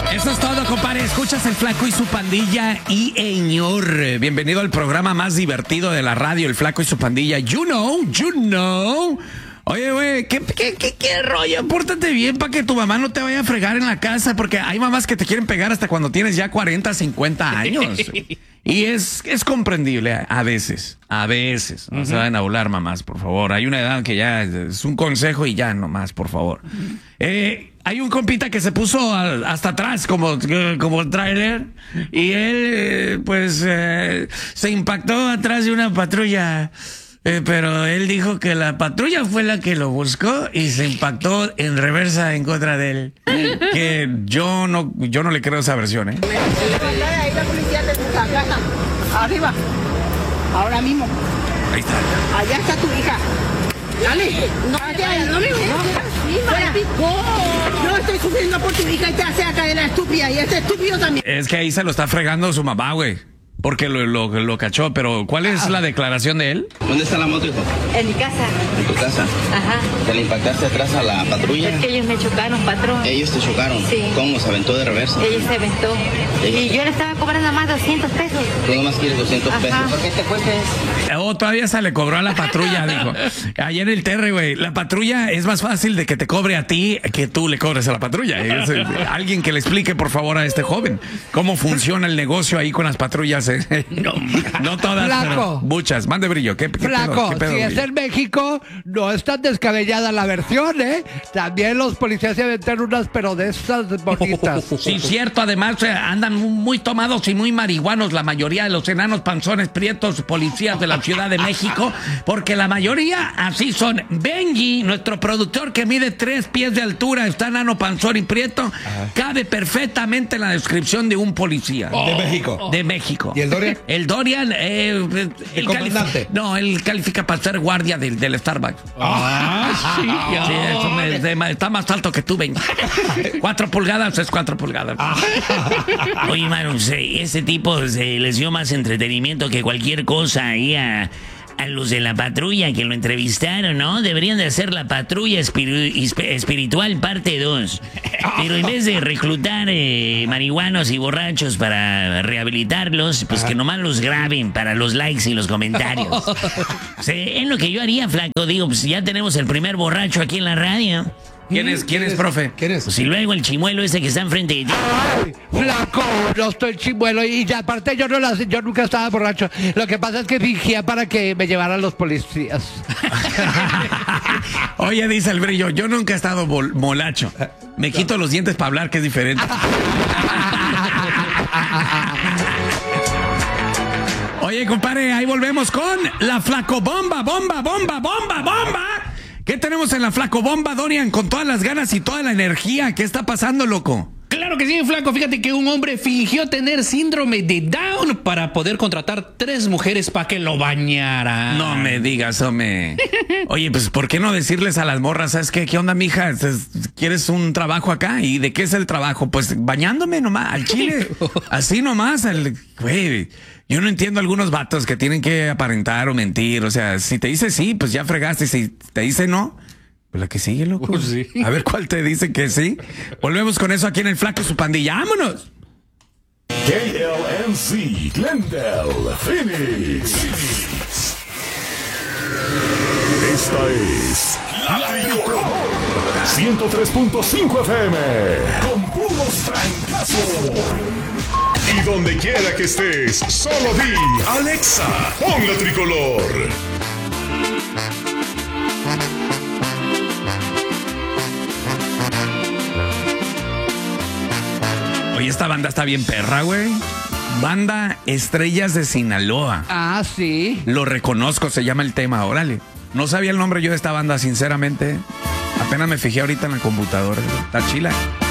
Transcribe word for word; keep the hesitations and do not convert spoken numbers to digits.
Eso es todo, compadre. Escuchas El Flaco y su Pandilla y Eñor. Bienvenido al programa más divertido de la radio, El Flaco y su Pandilla. You know, you know. Oye, güey, ¿qué, qué, qué, qué rollo? Pórtate bien para que tu mamá no te vaya a fregar en la casa, porque hay mamás que te quieren pegar hasta cuando tienes ya cuarenta, cincuenta años. Y es, es comprendible a veces, a veces. No uh-huh. se vayan a burlar, mamás, por favor. Hay una edad que ya es un consejo y ya nomás, por favor. Uh-huh. Eh, hay un compita que se puso al, hasta atrás como, como trailer y él, eh, pues, eh, se impactó atrás de una patrulla. Eh, pero él dijo que la patrulla fue la que lo buscó y se impactó en reversa en contra de él. Que yo no, yo no le creo esa versión, ¿eh? Ahí la policía te busca, acá está. Arriba. Ahora mismo. Ahí está. Allá está tu hija. Dale. No, no, no me no, estoy sufriendo por tu hija y te hace acá de la estúpida. Y este estúpido también. Es que ahí se lo está fregando su mamá, güey. Porque lo, lo, lo cachó, pero ¿cuál es ah. la declaración de él? ¿Dónde está la moto, hijo? En mi casa. ¿En tu casa? Ajá. ¿Te le impactaste atrás a la patrulla? Es que ellos me chocaron, patrón. ¿Ellos te chocaron? Sí. ¿Cómo? ¿Se aventó de reversa? Ellos se aventó. ¿Ellos? Y yo le estaba cobrando más doscientos pesos. ¿Tú nomás quieres doscientos Ajá. pesos? ¿Por qué te cuentes? Oh, todavía se le cobró a la patrulla, dijo. Allá en el Terry, güey, la patrulla es más fácil de que te cobre a ti que tú le cobres a la patrulla. Es, eh, alguien que le explique, por favor, a este joven cómo funciona el negocio ahí con las patrullas. Eh. No. No todas, Flaco. Pero muchas. Mande brillo. ¿Qué, qué Flaco, pedo, qué pedo, si brillo? es en México, no es tan descabellada la versión, ¿eh? También los policías se aventan unas, pero de esas bonitas. Sí, cierto. Además, eh, andan muy tomados y muy marihuanos la mayoría de los enanos panzones prietos policías de la Ciudad de México, porque la mayoría así son. Benji, nuestro productor que mide tres pies de altura, está enano panzón y prieto, ajá, cabe perfectamente en la descripción de un policía. Oh. ¿De México? De México. ¿Y el Dorian? El Dorian, eh, el comandante. No, él califica para ser guardia del, del Starbucks. Ah, sí, sí, eso me, de, está más alto que tú, ven. Cuatro pulgadas es cuatro pulgadas. Oye, mano, ese tipo se les dio más entretenimiento que cualquier cosa ahí a, a los de la patrulla que lo entrevistaron, ¿no? Deberían de hacer la patrulla espiritu espiritual parte dos. Pero en vez de reclutar eh, marihuanos y borrachos para rehabilitarlos, pues que nomás los graben para los likes y los comentarios. O sea, es lo que yo haría, Flaco. Digo, pues ya tenemos el primer borracho aquí en la radio. ¿Quién es, quién es, profe? ¿Quién es? Pues y luego el chimuelo ese que está enfrente de ti. Ay, Flaco, no estoy chimuelo. Y ya, aparte, yo, no la, yo nunca estaba borracho. Lo que pasa es que fingía para que me llevaran los policías. Oye, dice el brillo, yo nunca he estado molacho. Me quito los dientes para hablar, que es diferente. Oye, compadre, ahí volvemos con la Flaco Bomba, bomba, bomba, bomba, bomba. ¿Qué tenemos en la Flaco Bomba, Dorian? Con todas las ganas y toda la energía. ¿Qué está pasando, loco? Claro que sí, Flaco. Fíjate que un hombre fingió tener síndrome de Down para poder contratar tres mujeres para que lo bañaran. No me digas, hombre. Oye, pues, ¿por qué no decirles a las morras, ¿sabes qué? ¿Qué onda, mija? ¿Quieres un trabajo acá? ¿Y de qué es el trabajo? Pues bañándome nomás, al chile. Así nomás, al... Güey, yo no entiendo a algunos vatos que tienen que aparentar o mentir. O sea, si te dice sí, pues ya fregaste. Si te dice no... Pues la que sigue, loco. Uh, sí. A ver cuál te dice que sí. Volvemos con eso aquí en El Flaco y su Pandilla. ¡Vámonos! K L M C, Glendale, Phoenix. Esta es La Tricolor ciento tres punto cinco F M. Con puros francazos. Y donde quiera que estés, solo di Alexa, pon La Tricolor. Oye, esta banda está bien perra, güey. Banda Estrellas de Sinaloa. Ah, sí. Lo reconozco, se llama el tema, órale. No sabía el nombre yo de esta banda, sinceramente. Apenas me fijé ahorita en la computadora. Está chila.